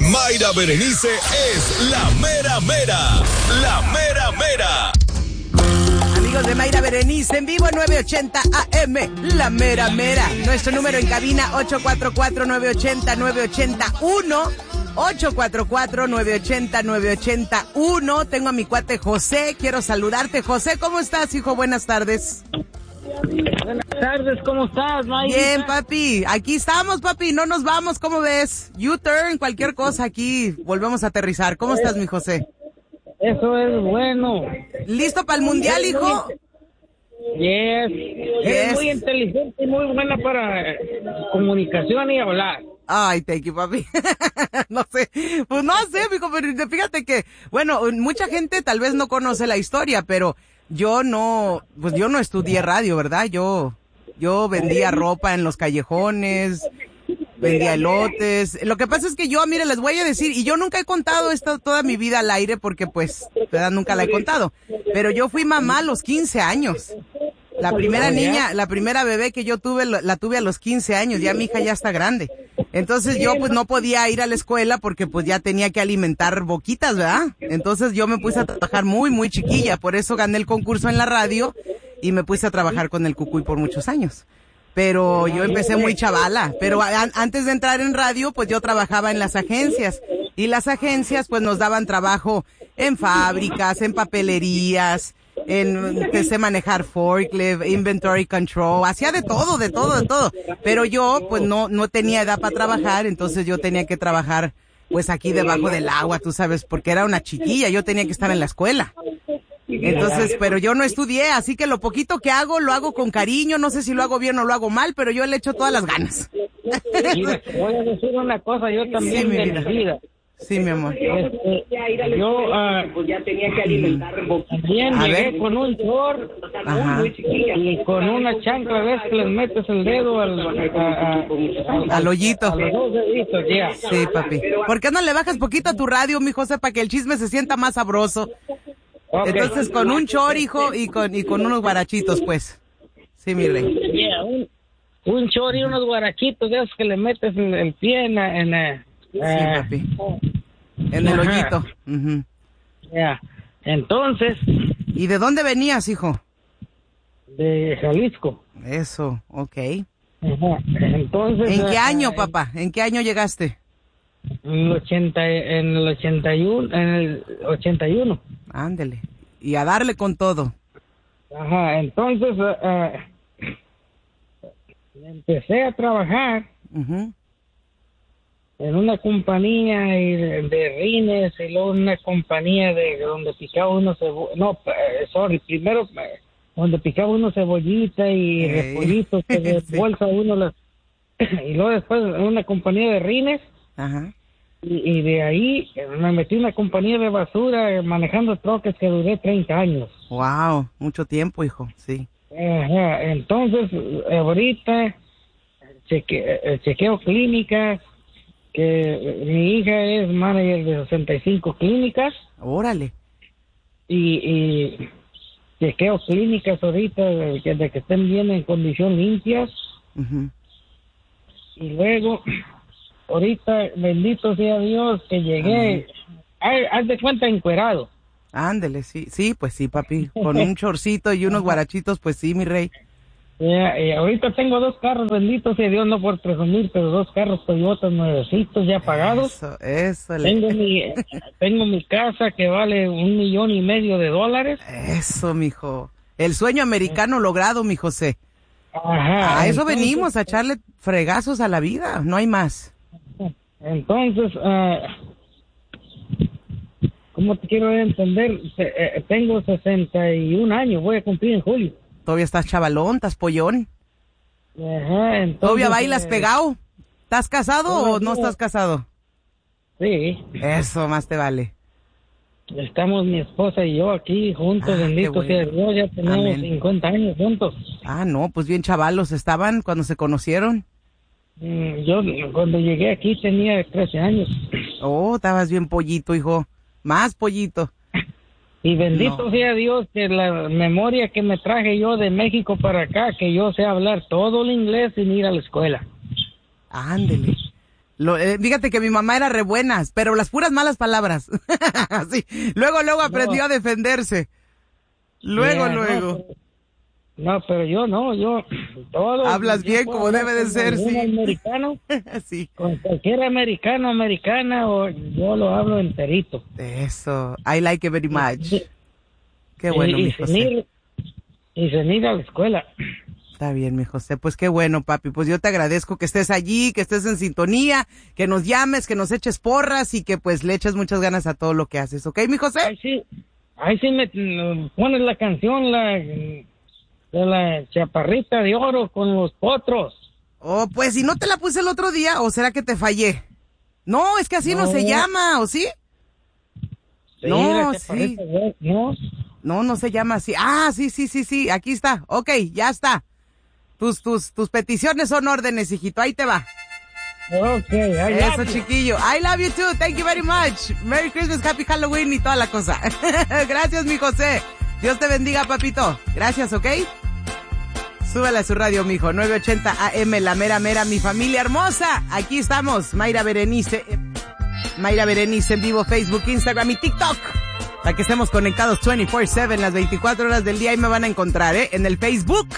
Mayra Berenice es la mera mera. La mera mera. Amigos de Mayra Berenice, en vivo en 980 AM, la mera mera. Nuestro número en cabina, 844-980-981. 844-980-981. Tengo a mi cuate José, quiero saludarte. José, ¿cómo estás, hijo? Buenas tardes. Buenas tardes, ¿cómo estás, Mayra? Bien, papi. Aquí estamos, papi. No nos vamos, ¿cómo ves? U-turn, cualquier cosa aquí. Volvemos a aterrizar. ¿Cómo estás, mi José? Eso es bueno. ¿Listo para el mundial, hijo? Yes. Eres muy inteligente y muy buena para comunicación y hablar. Ay, thank you, papi. No sé, pues no sé, mijo, pero fíjate que, bueno, mucha gente tal vez no conoce la historia, pero yo no estudié radio, ¿verdad? Yo vendía ropa en los callejones, vendía elotes. Lo que pasa es que yo, mire, les voy a decir, y yo nunca he contado esto toda mi vida al aire porque, pues, ¿verdad? Nunca la he contado. Pero yo fui mamá a los 15 años. La primera niña, la primera bebé que yo tuve, la tuve a los 15 años. Ya mi hija ya está grande. Entonces yo, pues, no podía ir a la escuela porque, pues, ya tenía que alimentar boquitas, ¿verdad? Entonces yo me puse a trabajar muy, muy chiquilla. Por eso gané el concurso en la radio y me puse a trabajar con el Cucuy por muchos años. Pero yo empecé muy chavala, pero antes de entrar en radio, pues yo trabajaba en las agencias, y las agencias pues nos daban trabajo en fábricas, en papelerías, empecé a manejar forklift, inventory control, hacía de todo, pero yo pues no tenía edad para trabajar, entonces yo tenía que trabajar pues aquí debajo del agua, tú sabes, porque era una chiquilla, yo tenía que estar en la escuela. Entonces, pero yo no estudié, así que lo poquito que hago, lo hago con cariño, no sé si lo hago bien o lo hago mal, pero yo le echo todas las ganas. Mira, voy a decir una cosa, yo también Sí, mi de vida. mi vida. Sí, mi amor. Yo ya tenía que alimentar también llegué con un short y con una chancla, ves que les metes el dedo Al hoyito. a los dos deditos, ya. Sí, papi. ¿Por qué no le bajas poquito a tu radio, mi José, para que el chisme se sienta más sabroso? Okay. Entonces, con un short, hijo, y con unos guarachitos, pues. Sí, mi rey. Yeah, un short y unos guarachitos de esos que le metes el pie Sí, papi. En el hoyito. Uh-huh. Ya. Entonces, ¿Y de dónde venías, hijo? de Jalisco. Eso, okay. Ajá. Entonces, ¿En qué año, papá? ¿En qué año llegaste? En el 81. Ándele. Y a darle con todo. Ajá, entonces empecé a trabajar Uh-huh. en una compañía de rines y luego en una compañía de donde picaba uno primero donde picaba uno cebollita y repollitos que de Sí. bolsa uno las y luego después en una compañía de rines. Ajá. Y de ahí me metí en una compañía de basura manejando troques que duré 30 años. Wow, mucho tiempo, hijo, sí. Ajá, entonces ahorita chequeo clínicas, que mi hija es manager de 65 clínicas Órale. y chequeo clínicas ahorita de que estén bien en condición limpias. Uh-huh. Y luego ahorita, bendito sea Dios, que llegué, haz de cuenta encuerado. Ándele, sí, sí, pues sí, papi. Con un chorcito y unos guarachitos, pues sí, mi rey. Ahorita tengo 2 carros, bendito sea Dios, no por presumir, pero 2 carros Toyota nuevecitos ya pagados. Eso. Tengo mi casa que vale $1.5 million. Eso, mijo. El sueño americano logrado, mi José. Ajá. A eso entonces, venimos, a echarle fregazos a la vida, no hay más. Entonces, ¿cómo te quiero entender? Tengo 61 años, voy a cumplir en julio. Todavía estás chavalón, estás pollón. Ajá, entonces, ¿Todavía bailas pegado? ¿Estás casado o no estás casado? Sí. Eso, más te vale. Estamos mi esposa y yo aquí juntos, bendito qué sea bueno. Dios, ya tenemos Amén. 50 años juntos. No, pues bien chavalos estaban cuando se conocieron. Yo cuando llegué aquí tenía 13 años. Oh, estabas bien pollito, hijo. Más pollito. Y bendito sea Dios que la memoria que me traje yo de México para acá, que yo sé hablar todo el inglés sin ir a la escuela. Ándele. Fíjate que mi mamá era re buenas, pero las puras malas palabras. Sí. Luego aprendió a defenderse. Luego. No, pero yo todo. Hablas bien como debe de ser, sí. Americano, sí. Con cualquier americana, o yo lo hablo enterito. Eso, I like it very much. Qué bueno, mi José. Y sin ir a la escuela. Está bien, mi José, pues qué bueno, papi. Pues yo te agradezco que estés allí, que estés en sintonía, que nos llames, que nos eches porras y que pues le eches muchas ganas a todo lo que haces, ¿ok, mi José? Ahí sí me pones la canción, de la chaparrita de oro con los potros. Oh, pues si no te la puse el otro día, ¿o será que te fallé? No, es que así no se llama, ¿o sí? Sí, no, sí. No se llama así. Ah, sí, aquí está. Ok, ya está. Tus peticiones son órdenes, hijito, ahí te va. Ok, eso, chiquillo. I love you too, thank you very much. Merry Christmas, Happy Halloween y toda la cosa. Gracias, mi José. Dios te bendiga, papito. Gracias, ¿ok? Súbele a su radio, mijo. 980 AM, la mera mera, mi familia hermosa. Aquí estamos, Mayra Berenice en vivo, Facebook, Instagram y TikTok. Para que estemos conectados 24/7 las 24 horas del día y me van a encontrar, en el Facebook.